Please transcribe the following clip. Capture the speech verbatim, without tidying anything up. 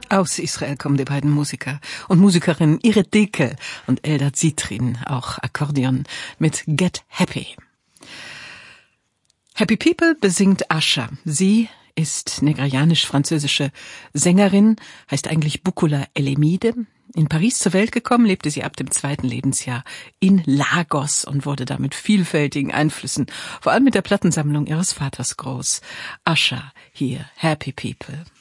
Aus Israel kommen die beiden Musiker und Musikerinnen Irit Dekel und Eldad Zitrin, auch Akkordeon, mit Get Happy. Happy People besingt Asha. Sie ist nigerianisch-französische Sängerin, heißt eigentlich Bukola Elemide. In Paris zur Welt gekommen, lebte sie ab dem zweiten Lebensjahr in Lagos und wurde da mit vielfältigen Einflüssen, vor allem mit der Plattensammlung ihres Vaters groß. Asha, hier, Happy People.